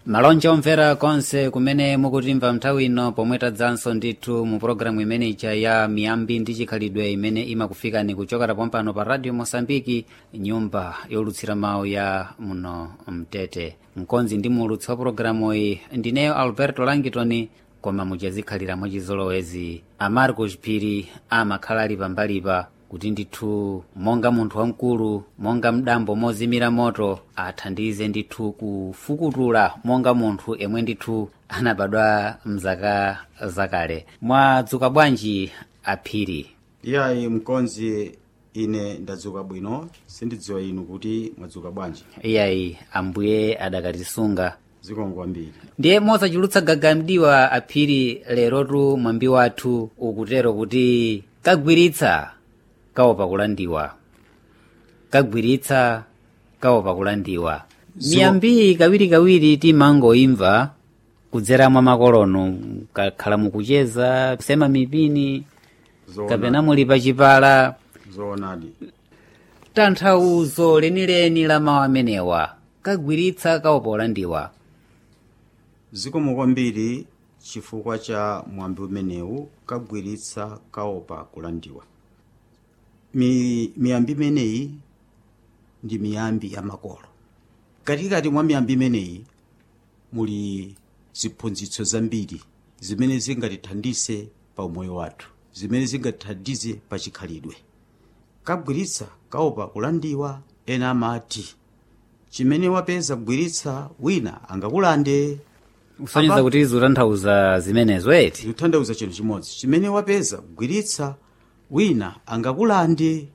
malonje omvera konse kumene mukutimva nthawi ino pomwe tadzanso ndithu mu pologalamu imene ija ya miyambi ndi chikhalidwe imene imakufikani kuchokera pompano pa radio Mosambiki, nyumba yolutsira mawu ya muno Mtete. Mkonzi ndi muulutsi wa pologalamu iyi ndineyo Alberto Langitoni, koma muchazikhalira mwachizolowezi Amarcos Phiri amakhala ali pambalipa kuti ndithu monga munthu wamkulu, monga mdambo mozimira moto, athandize ndithu kufukutula monga munthu emwe ndithu anabadwa mzaka zakale. Mwadzuka bwanji Aphiri? Iyayi mkonzi, ine ndadzuka bwino, sindidziwa inu kuti mwadzuka bwanji. Iyayi ambuye adakatisunga. Zikomo kwambiri. Ndiye mosachulutsa gagamdiwa Aphiri, lerotu mwambi wathu ukutero kuti kagwiritsa kaopa kulandiwa, kagwiritsa kaopa kulandiwa. Miyambi kawirikawiri timangoimva kudzera mwa makolono, kakhala mukucheza kusema mipini kapena muli pachipala. Zoonadi. Tanthauzo lenileni la mawu amenewa, kagwiritsa kaopa kulandiwa. Zikomo kwambiri chifukwa cha mwambi umenewu, kagwiritsa kaopa kulandiwa. Miyambi imeneyi ndi miyambi ya makolo. Katikati mwa miyambi imeneyi muli ziphunzitso zambiri zimene zingatithandize pa umoyo wathu, zimene zingatithandize pa chikhalidwe. Kagwiritsa kaopa kulandiwa, ena amati chimene wapeza kugwiritsa wina angakulande. Usonyeza kuti zutanthauza zimenezo eti? Zutanthauza chinthu chimodzi, chimene wapeza kugwiritsa wina angakulande.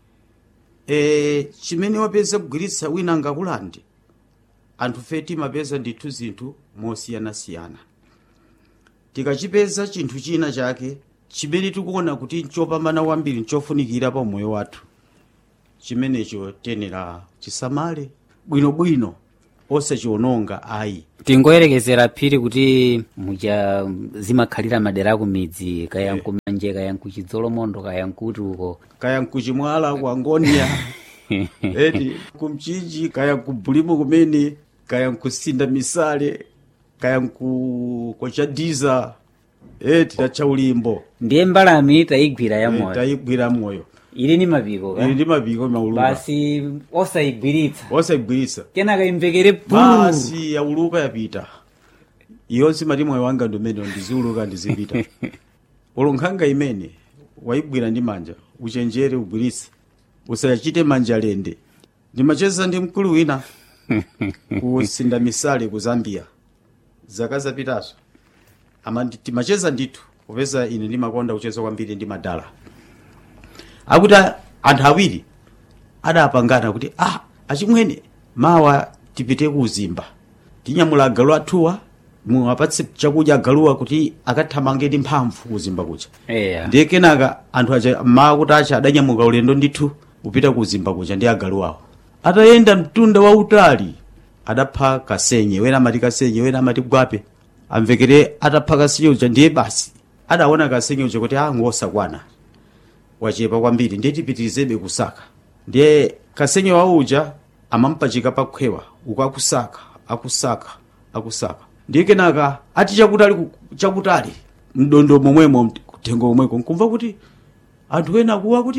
Chimene wapeza kugwiritsa wina angakulande, anthu feti mapeza ndithu zinthu mosiyanasiyana. Tikachipeza chinthu china chake chimene tikuona kuti nchopambana kwambiri, nchofunikira pa moyo wathu, chimenecho tenera chisamale bwinobwino, osachiononga ayi. Tingoyerekezera Phiri kuti muja zimakhalira madera ku midzi, kaya nkumanje, kaya nkuchidzolomondo, kaya nkuti uko, kaya nkuchimwala kwa Ngonia eti kumchinji, kaya nkubulimo kumene, kaya nkusinda misale, kaya nkukochadiza eti tachaulimbo. Ndiye mbalami tayigwira ya moyo. Tayigwira moyo. Ili ni mapiko, ili ni mapiko mauluka. Basi osayigwiritsa. Osayigwiritsa. Kenaka imvekere puu. Basi ya uluka yapita. Iyonsi mati moyo wanga ndomene ndiziuluka ndizipita. Olonkhanga imene waigwira ndi manja, uchenjere ugwiritse. Usayachite manja lende. Ndimacheza ndi mkulu wina kusinda misale ku Zambia. Zaka zapitazo. Ama timacheza ndithu, kupeza ine ndimakonda kucheza kwambiri ndi madala. Akuti anthu awiri adapangana kuti achimwene mawa tipite ku Zimba, tinyamula agalu athuwa, muwapatse chakudya agaluwa kuti akathamange ndi mphamvu ku Zimba kucha. Ndiye kenaka anthu acha mawa kuti acha adanyamuka ulendo ndithu kupita ku Zimba kucha ndi agalu awo. Atayenda mtunda wautali, adapha kasenye, wena amati kasenye, wena amati gwape. Amvekere atapha kasenye uja, ndiye basi adaona kasenye uja kuti ngosakwana, wachepa kwambiri, ndiye tipitirizebe kusaka. Ndiye kasenye wauja amampachika pakhwewa, ukakusaka, akusaka. Ndiye kenaka ati chakutali mdondo momwemo, kutengo momweko, nkumva kuti anthu ena akuwa kuti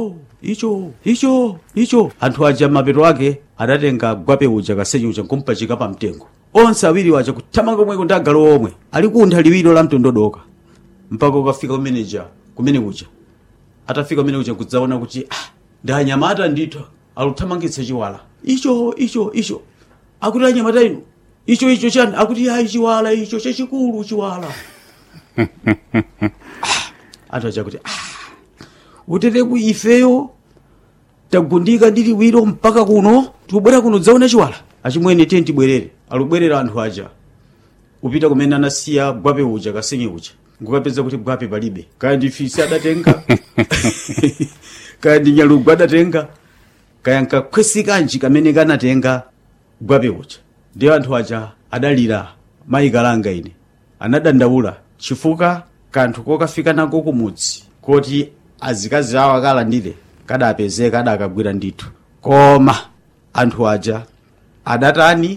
icho. Anthu aja mapeto ake adatenga gwape uja, kasenye uja, nkumpachika pa mtengo. Onse awiri waja kuthamanga komweko ndi agalu omwe, ali kuntha liwiro la mtondodoka, mpaka ukafika kumene kuja. Atafika kumene kuja kudzaona kuti ndanyamata ndithu aluthamangitsa chiwala. Icho. Akuti anyamata inu, icho chani? Akuti chiwala icho chachikulu, chiwala. Anthu aja kuti uteteku ifeyo tagundika ndi liwiro mpaka kuno, tikubwera kuno dzaona chiwala. Achimwene tiye tibwerere. Alubwerera anthu aja, upita kumene anasiya gwape uja, kasenye uja, ngukapeza kuti gwape palibe. Kaya ndi fisi adatenga, kaya ndi nyalugu adatenga, kaya nkakhwesi kanji kamene kanatenga gwape uja. Ndiye anthu aja adalira, mayi kalanga ine anadandaula chifukwa kanthu kokafika nako kumudzi koti azikazi awo akalandire kadapezeka, adakagwira ndithu. Koma anthu aja adatani,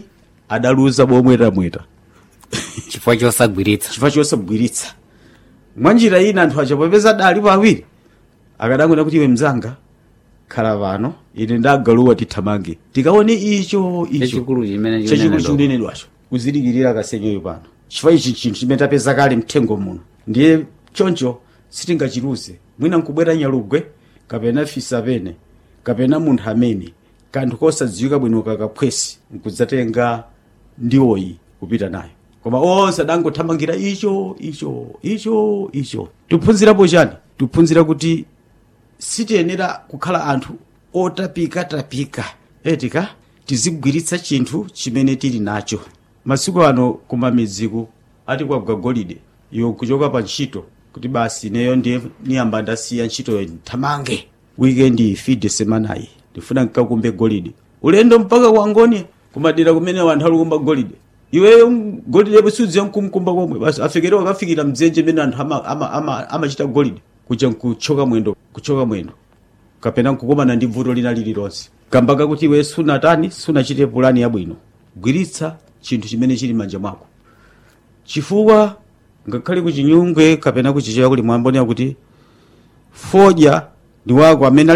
adaluza bomwetamweta chifukwa chosagwiritsa mwanjira ina anthu aja popeza adalipo awiri akadangona kuti iwe mzanga khala pano ine ndagaluwa tithamange tikaone icho chachikulu chimenedwacho kuzidikirira kasenyoyo pano chifukwa ichi chinthu chimene tapeza kale mthengo muno ndiye choncho sitingachiruze mwina nkubwera nyalugwe kapena fisa pene kapena munthu amene kanthu kosadziwika bwino kakaphwesi nkudzatenga ndiwoyi kupita nayo koma onse adangothamangira icho tiphunzirapo chani tiphunzira kuti sitiyenera kukhala anthu otapika etika tizigwiritsa chinthu chimene tili nacho masiku ano kumamidziku ati kwagwa golide iwo kuchoka pa ntchito kuti basi neyo ndiye niyamba ndasiya ntchitoyo nthamange weekend ifide semanayi ndifuna nkakumbe golide ulendo mpaka wangoni kumadera kumene anthu alikumba golide iweyo golide busudziya mkumkumba komwe basi afikire wakafikira mdzenje mene anthu amachita golide kuja kuchoka mwendo kapena nkukomana ndi vuto lina lililonse kambaka kuti iwe sunachite pulani yabwino gwiritsa chinthu chimene chili manja mwako chifukwa ngakhale kuchinyungwe kapena kuchichewa kuli mwambonera kuti fodya ndi wako amene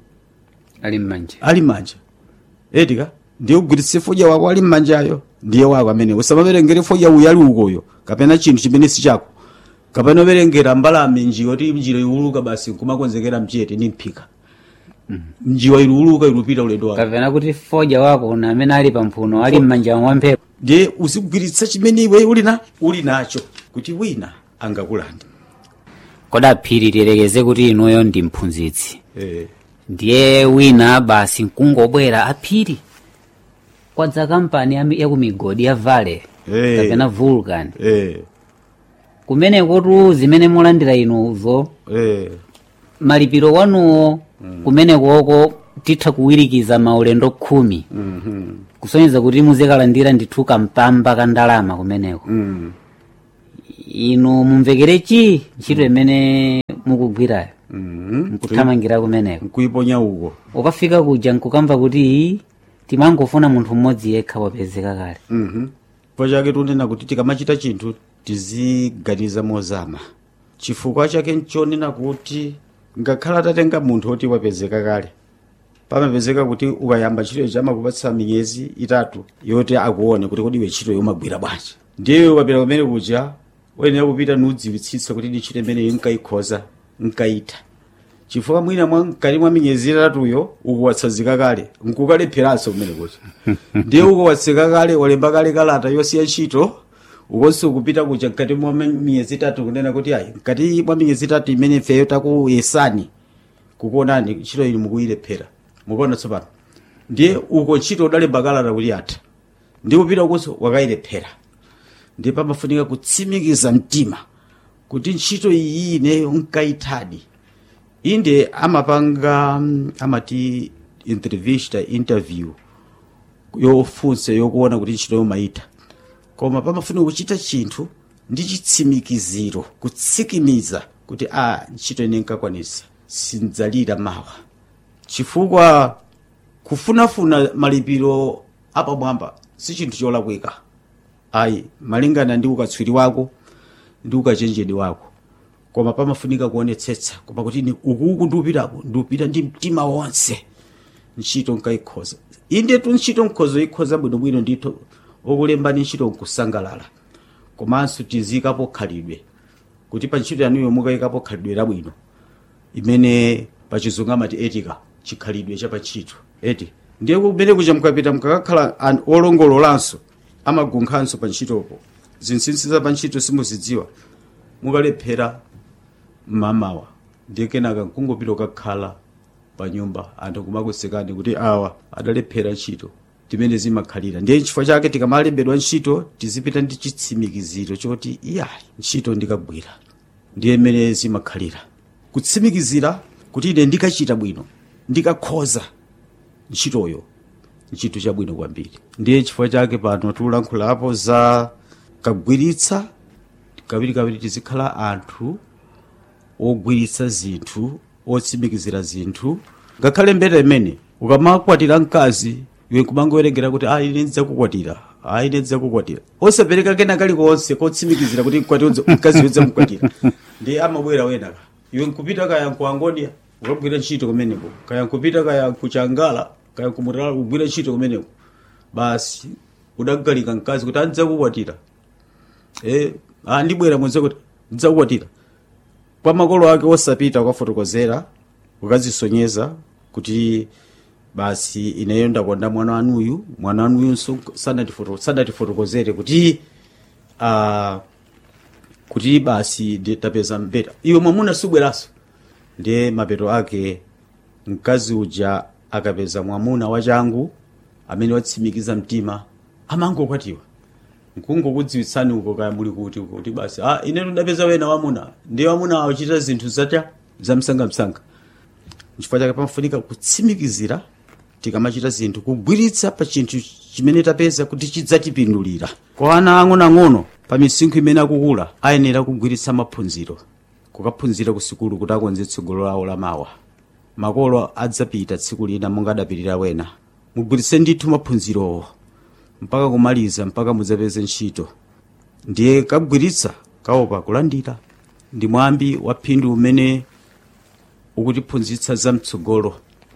ali manja etika ndiye kugwiritsa fodya wako ali mmanjayo ndiye wako amene usamaverengere fodya uyu ali ukoyo kapena chinthu chimene si chako kapena verengera mbalame njiwa ti njira iuluka basi kumakonzekera mchete ni mphika njiwa iluuluka ilupita ulendo wako kapena kuti fodya wako na amene ali pamphuno ali mmanja mwa mphepo ndiye uzigwiritsa chimene iwe uli nacho kuti wina angakulande koda phiri tiyerekeze kuti inuyo ndi mphunzitsi ndiye wina basi nkungobwera aphiri kwadza kampani ya kumigodi ya Vale kapena Vulcan kumeneko zimene mulandira inuzo malipiro wanuwo kumenekoko titha kuwirikiza maulendo 10 kusonyeza kuti muzikalandira ndithu kampamba ka ndalama kumeneko inu mumvekerechi ntchito imene mukugwirayo nkuthamangira kumeneko nkuiponya uko ukafika kuja nkukamva kuti timangofuna munthu mmodzi yekha wapezeka kale chifukwa chake tunena kuti tikamachita chinthu tiziganiza mozama chifukwa chake nchonena kuti ngakhala tatenga munthu oti wapezeka kale pamapezeka kuti ukayamba ntchito chamakupatsa miyezi 3 yoti akuone kuti kodi iwe ntchito yomagwira bwanji ndiye ukapita kumene kuja uyenera kupita nudziwitsitsa kuti ndi ntchito imeneyo nkayikhoza nkayitha chifukwa mwina mkati mwa miyezi 3yo ukuwatsazika kale nkukalepheranso kumene kuti ndiye ukuwatseka kale walemba kale kalata yosiya ntchito ukonso kupita kuja mkati mwa miyezi 3 kunena kuti ayi mkati mwa miyezi 3 imene ifeyo takuyesani kukuonani ntchito ili mukuyilephera mukuona tsopano ndiye uko ntchito udalemba kalata kuti atha ndi kupita ukonso wakayilephera ndiye pamafunika kutsimikiza mtima kuti ntchito iyi ineyo nkayithadi inde amapanga amati interview yofunsa yokuona kuti ntchito yomayitha koma pamafunika kuchita chinthu ndi chitsimikiziro kutsikimiza kuti ntchito ine nkakwanisa sindzalira mawa chifukwa kufunafuna malipiro apamwamba si chinthu cholakwika ayi malingana ndi ukatswiri wako ndi ukachenjedi wako koma pamafunika kuonetsetsa koma kuti ukuku ndiupita ndi mtima wonse ntchito nkayikhoza inde tu ntchito nkhozo ikhoza bwinobwino ndithu okulembani ntchito nkusangalala komanso tizikapo khalidwe kuti pa ntchito yanuyo mukayikapo khalidwe labwino imene pachizungu amati etika chikhalidwe cha pantchito ndiye kumene kuja mukapita mukakhala olongololanso amagunkhanso pa ntchitopo zinsinsi za pa ntchito simuzidziwa mukalephera mmamawa ndiye kenaka nkungopita ukakhala pa nyumba anthu kumakusekani kuti awa adalephera ntchito timene zimakhalira ndiye chifukwa chake tikamalembedwa ntchito tizipita ndi chitsimikiziro choti iyayi ntchito ndikagwira ndiye imene zimakhalira kutsimikizira kuti ine ndikachita bwino ndikakhoza ntchitoyo ntchito chabwino kwambiri ndiye chifukwa chake pano tikulankhulapo za kagwiritsa kawirikawiri tizikhala anthu ogwiritsa zinthu otsimikizira zinthu ngakhale mbeta imene ukamakwatira mkazi iwe kumangowerengera kuti ine ndidzakukwatira ine ndidzakukwatira osapereka kena kalikonse kotsimikizira kuti mkazi wedza mukwatira ndi amabwera wenaka iwe nkupita kaya nkuangonia ukagwira ntchito kumeneko kaya nkupita kaya kuchangala kaya kumutala kugwira ntchito kumeneko basi udagalika mkazi kuti andidzakukwatira ndibwera mwenze kuti ndidzakukwatira kwa makolo ake osapita ukafotokozera ukazisonyeza kuti basi ineyo ndakonda mwana wanuyu sanatifotokozere kuti basi tapeza mbeta iwe mwamuna subweraso ndiye mapeto ake mkazi uja akapeza mwamuna wachangu amene watsimikiza mtima amangokwatiwa nkungokudziwitsani uko kaya muli kuti basi ineyo ndapeza wena wamuna ndiye wamuna awachita zinthu za msangamsanga nchifukwa chake pamafunika kutsimikizira tikamachita zinthu kugwiritsa pa chinthu chimene tapeza kuti chidzatipindulira kwa ana ang'onoang'ono pa misinkhu imene akukula ayenera kugwiritsa maphunziro kukaphunzira ku sikulu kuti akonze tsogolo lawo lamawa makolo adzapita tsiku lina monga adapitira wena mugwiritse ndithu maphunzirowo mpaka kumaliza mpaka mudzapeze ntchito ndiye kagwiritsa kaopa kulandira ndi mwambi wa phindu umene ukutiphunzitsa za mtsogolo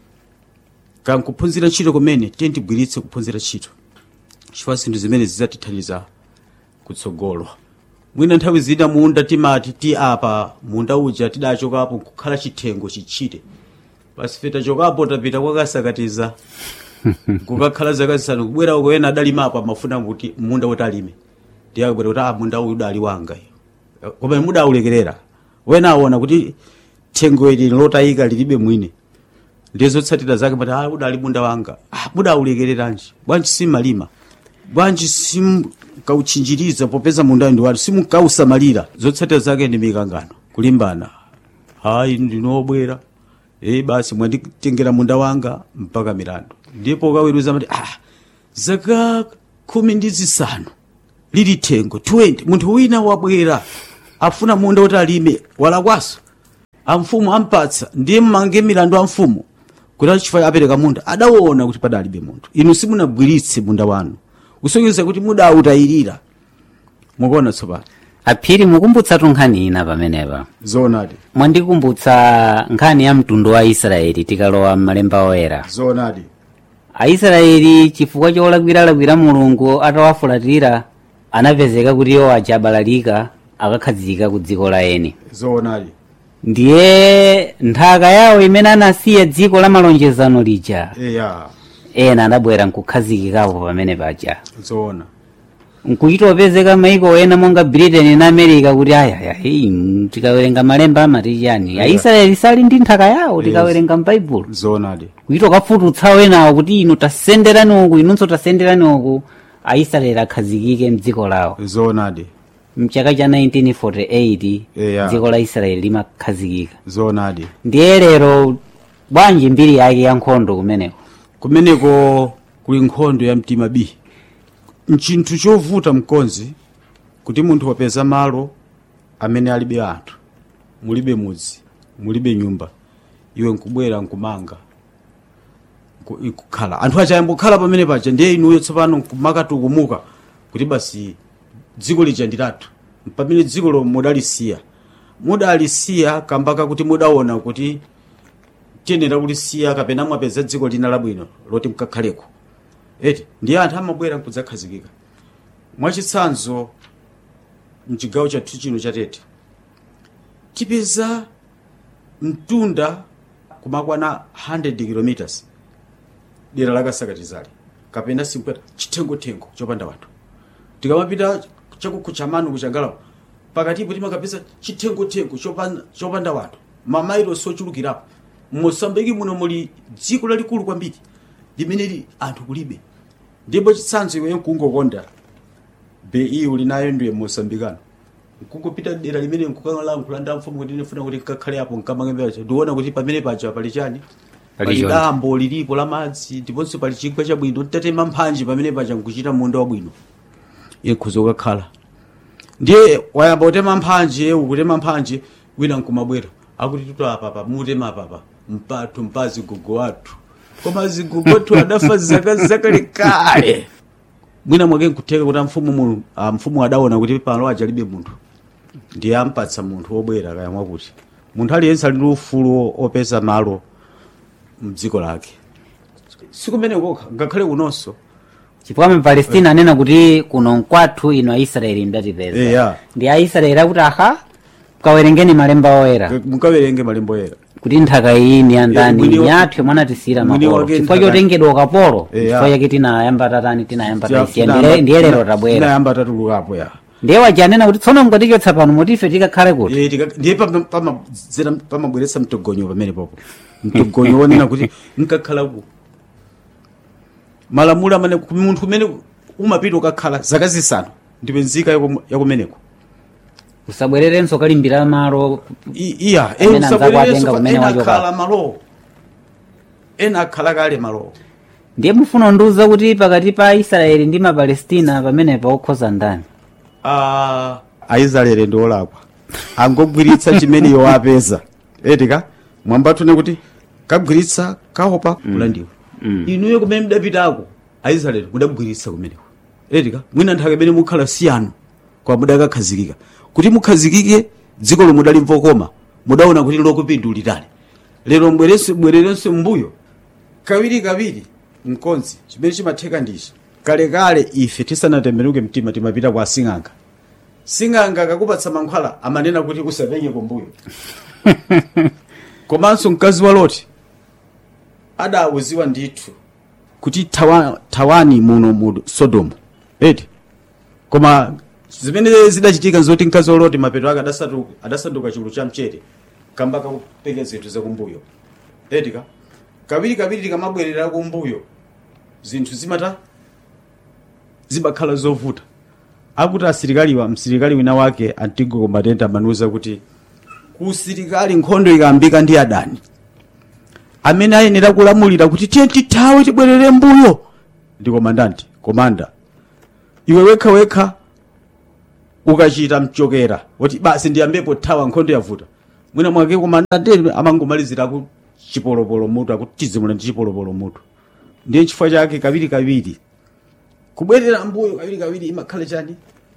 kankuphunzira ntchito kumene tiye tigwiritse kuphunzira ntchito chifukwa zinthu zimene zidzatithandiza kutsogolo mwina nthawi zina munda timati ti apa munda uja tidachokapo kukhala chithengo chichite basi feta chokapo tapita kwakasakatiza kukakhala zaka zisanu kubwera uko ena adalimapo amafuna kuti munda utalime ndiye akubwera kuti munda uyu udali wanga koma mudaulekerera wena aona kuti thengo ili lotayika lilibe mwine ndizo tsatira zake mati udali munda wanga mudaulekereranji bwanji simalima bwanji simkauchinjiriza popeza munda ndi wanu simukausamalira zotsatira zake ndi mikangano kulimbana ndinobwera basi mwanditengera munda wanga mpaka milandu ndipo kaweruza mati zaka 15 lili thengo 20 munthu wina wabwera afuna munda woti alime walakwaso amfumu ampatsa ndiye mmange milandu a mfumu kuti chifukwa apereka munda adaona kuti padalibe munthu inu simunagwiritse munda wanu kusonyeza kuti mudautayirira mukuona tsopano aphiri mukumbutsa nkhani ina pamenepa zoonadi mwandikumbutsa nkhani ya mtundu wa Israeli tikalowa m'malemba oyera zoonadi Aisraeli chifukwa cholakwira Mulungu atawafulatira anapezeka kuti iwo ajabalalika akakhazika ku dziko la eni zoonadi ndiye nthaka yawo imene anasiya dziko la malonjezano lija ena adabwera nkukhazikikapo pamene paja zoona nkuitopezeka maiko ena monga Britain na America kuti tikawerenga malemba amati chani Aisraeli sali ndi nthaka yawo tikawerenga m'Baibulo zoonadi kuitokafututsa wenawo kuti inu tasenderani uku inunso tasenderani uku Aisraeli akhazikike mdziko lawo zoonadi mchaka cha 1948 dziko la Israeli limakhazikika zoonadi ndiye lero bwanji mbiri yake ya nkhondo kumeneko kuli nkhondo ya mtima B nchinthu chovuta mkonzi kuti munthu wapeza malo amene alibe anthu mulibe mudzi mulibe nyumba iwe nkubwera nkumanga ikukhala anthu achayambokhala pamene paja ndiye inuyo tsopano nkumakatukumbuka kuti basi dziko lija ndilathu pamene dziko lo mudalisiya kambaka kuti mudaona kuti tiyenera kulisiya kapena mwapeza dziko lina labwino loti mkakhaleko ndiye anthu amabwera nkudzakhazikika mwachitsanzo mchigawo chathu chino cha Tete tipeza mtunda kumakwana 100 kilometers dera la Kasakatizali kapena simpweta chitengo chopanda wanthu tikamapita chakukuchamanu kuchangalapo pakatipo timakapeza chitengo chopanda wanthu mamailo sochulukirapo Mosambiki muno muli dziko lalikulu kwambiri limene anthu kulibe ndipo chitsanzo iwe nkungokonda bei uli nayo ndiye Mosambikano nkungopita dera limene nkukangala nkulanda mfumu kuti ndifuna kuti nkakhale apo nkamange pacha ndiona kuti pamene pacha pali chani pali dambo lilipo la madzi ndiponso pali chigwa chabwino ntatema mphanji pamene pacha nkuchita munda wabwino ikhuzo kakhala ndiye wayamba utema mphanji ukutema mphanji wina nkumabwera akuti tuto apa mutema apa mpathu mpazi gogo wathu koma zigugotu adafa zakalekale. Mwina mwake nkuteka kuti mfumu adaona kuti pano achalibe munthu ndiye ampatsa munthu wobwera kaya mwakuti munthu aliyense ali ndi ufulu opeza malo mdziko lake. Sikumene kokha ngakhale kunonso chifukwa Palestina anena kuti kuno nkwathu ino Aisraeli ndatipeza. Ndi Aisraeli akuti aha kawerengeni malemba oyera. Mukawerenge malemba oyera. Kuti nthaka iyi ni andani ni yathu mwana tisira makolo. Chifukwa chotengedwa ukapolo. Chifukwa yake tinayamba taisiya ndiye lero tabwera. Tinayamba tatulukapo ya. Ndiye wajanena kuti tsono mkwatichotsa pano motife tikakhale kuti. Ndiye pamabweretsa mtogonyo pamene popo. Mtogonyo wonena kuti nkakhala ku. Malamulo amene munthu umene umapita ukakhala zaka zisanu ndipenzika yakumeneko. Usabwererenso kalimbira malo. Iya, usabwererenso akhala malo. Ena akhala kale malo. Ndiye mufuna nduza kuti pakati pa Israeli ndi Palestina pamene paokhoza ndani? Aisraeli ndi olakwa. Angogwiritsa chimene iwo apeza. Etika mwambatune kuti kagwiritsa kaopa kulandiwa. Inuyo kumene mudapitako Aisraeli mudabwiritsa kumeneko. Etika mwina nthaka imene mukhala siyano kwa mudakakhazikika. Kuti mukhazikike dziko lomwe mudalimva koma mudaona kuti lokupindulitali. Lero mbwererenso mbuyo. Kawiri mkonzi chimene chimatheka ndichi. Kale ife tisanatembenuke mtima timapita kwa Sing'anga. Sing'anga akakupatsa mankhwala amanena kuti usapenye kumbuyo. Komanso mkazi wa Loti adawuziwa ndithu kuti thawani muno mu Sodomu. Koma zimene zidachitika nzoti mkazi wa Loti mapeto ake adasanduka chulu cha mchere kamba kakupeka zinthu zakumbuyo. Kawiri tikamabwerera kumbuyo zinthu zimakhala zovuta. Akuti msilikali wina wake Antigo Combatente amanuza kuti kusilikali nkhondo ikambika ndi adani amene ayenera kulamulira kuti tiye tithawe tibwerere mbuyo ndi komanda. Iwe wekha ukachita mchokera woti basi ndiyambepo thawa nkhondo yavuta. Mwina mwake komandante amangomalizira ku chipolopolo mutu akuti tizimula ndi chipolopolo mutu. Ndiye chifukwa chake kawiri kubwerera mbuyo kawiri imakhala chani?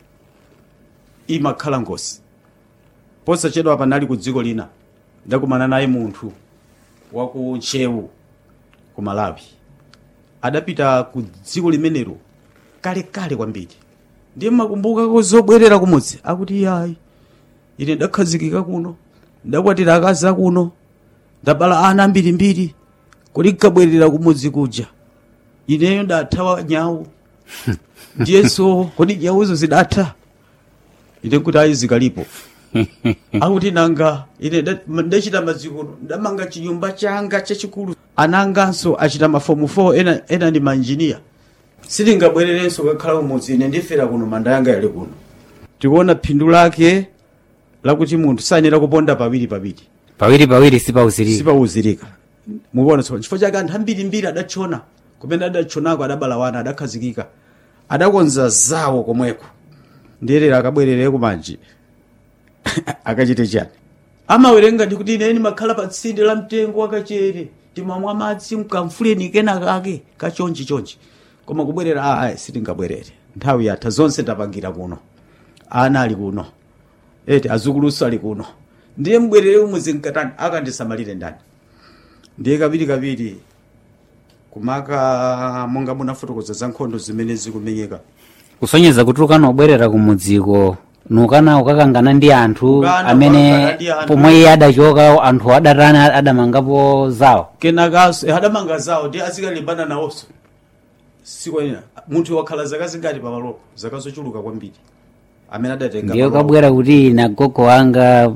Imakhala ngozi. Posachedwa panali ku dziko lina ndakumana naye munthu wa ku Nchewu ku Malawi. Adapita ku dziko limenelo kale kwambiri. Ndiye makumbuka kozobwerera kumudzi akuti yayi ine ndakhazikika kuno ndakwatira akazi akuno ndabala ana ambirimbiri kodi nkabwerera kumudzi kuja ineyo ndathawa nyawu. Ndiyeso kodi nyawuzo zidatha ine kuti ayi zikalipo. Akuti nanga ine ndachita maziko ndamanga chinyumba changa chachikulu ananganso achita mafomu 4 ena ndi manjiniya. Sitingabwererenso kakhala kumudzi ine ndifera kuno manda yanga yali kuno. Tikuona phindu lake lakuti munthu sayenera kuponda pawiri sipauzirika. Mukuona so chifukwa chake anthu ambirimbiri adachona kumene adachonako adabala wana adakhazikika adakonza zawo komweko. Ndiyerera akabwerere kumanji akachite chani? Amawerenga ndikuti ine makhala pa tsinde la mtengo wakachere timamwa madzi mkamfuleni kena kake kachonji. Koma kubwerera sitingabwerere. Nthawi yatha zonse ndapangira kuno. Ana ali kuno. Azukuluso ali kuno. Ndiye mbwerere umudzi nkatani akandisamalire ndani. Ndiye kawiri kumaka monga munafotokoza za nkhondo zimene zikumenyeka. Kusonyeza kuti ukana obwerera kumudziko nukana ukakangana ndi anthu amene pomwe adachoka anthu adatana adamangapo zawo. Kenakaso adamanga zawo ndi azikalimbana nawonso. Sikwena munthu wakhala zaka zingati pamalopo zaka zochuluka kwambiri amene adatenga. Ndiyo kabwera kuti na gogo wanga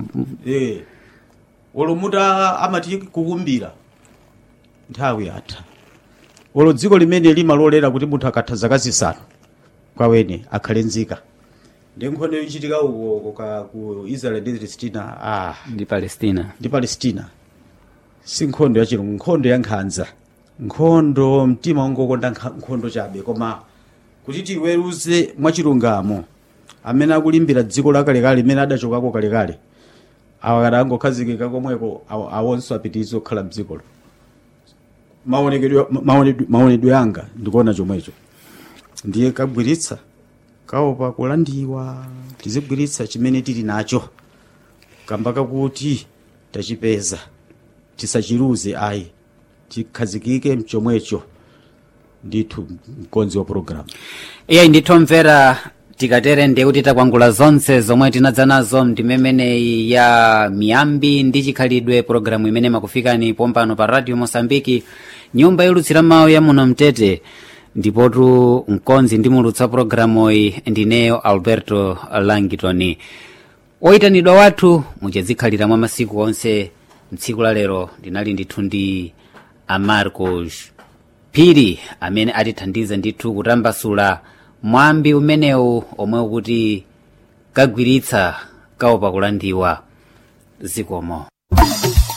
olumuta amati kukumbira nthawi yatha. Olo dziko limene limalolera kuti munthu akatha zaka zisanu kwawene akhale nzika. Ndi nkhondo ichitika uko ku Israel ndi Palestina. Si nkhondo yachilungu, nkhondo ya nkhanza. Nkhondo mtima ungokonda nkhondo chabe koma kuti tiweruze mwachilungamo amene akulimbira dziko lakalekale limene adachokako kalekale awa kadangokhazikika komweko awonso apitiriza okhala mdzikolo. maonedwe yanga ndikuona chomwecho ndiye kagwiritsa kaopa kulandiwa tizigwiritsa chimene tili nacho kamba kakuti tachipeza tisachiluze ayi chikhazikike mchomwecho ndithu mkonzi wa programu iye ndithomvera tikatere ndiye kuti takwangula zonse zomwe tinadza nazo ndimemeneyi ya miyambi ndi chikhalidwe programu imene makufikani pompano pa radio Mosambiki nyumba yolutsira mawu ya muno mtete ndipotu mkonzi ndi mulutsa programu iyi ndineyo Alberto Langitoni. Oyitanidwa wathu muchezikhalira mwa masiku onse mtsiku la lero ndinali ndithu ndi Amarcos Phiri amene atithandiza ndithu kutambasula mwambi umenewu omwe ukuti kagwiritsa kaopa kulandiwa zikomo.